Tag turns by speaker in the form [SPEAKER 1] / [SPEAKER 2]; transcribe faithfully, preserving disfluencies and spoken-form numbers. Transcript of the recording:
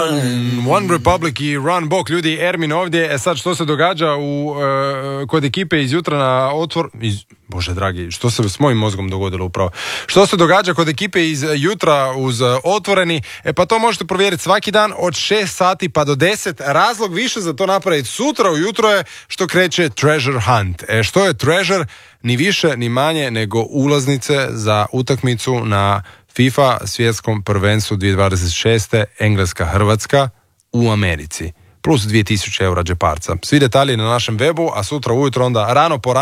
[SPEAKER 1] One Republic i Run Bok, ljudi, Ermin ovdje. E sad, što se događa u, uh, kod ekipe iz jutra na otvor... Iz, Bože dragi, što se s mojim mozgom dogodilo upravo? Što se događa kod ekipe iz jutra uz uh, otvoreni? E pa to možete provjeriti svaki dan od šest sati pa do deset. Razlog više za to napraviti sutra ujutro je što kreće Treasure Hunt. E što je Treasure? Ni više, ni manje nego ulaznice za utakmicu na FIFA svjetskom prvenstvu dvije tisuće dvadeset šeste. Engleska-Hrvatska u Americi. Plus dvije tisuće eura džeparca. Svi detalji na našem webu, a sutra ujutro onda rano po rano